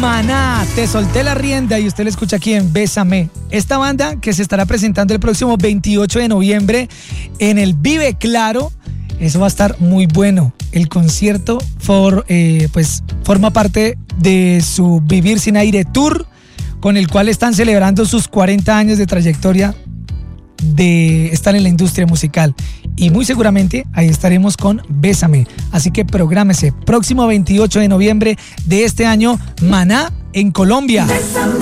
Maná, Te Solté la Rienda, y usted lo escucha aquí en Bésame. Esta banda que se estará presentando el próximo 28 de noviembre en el Vive Claro. Eso va a estar muy bueno. El concierto forma parte de su Vivir Sin Aire Tour, con el cual están celebrando sus 40 años de trayectoria de estar en la industria musical. Y muy seguramente ahí estaremos con Bésame. Así que prográmese. Próximo 28 de noviembre de este año, Maná en Colombia. Bésame.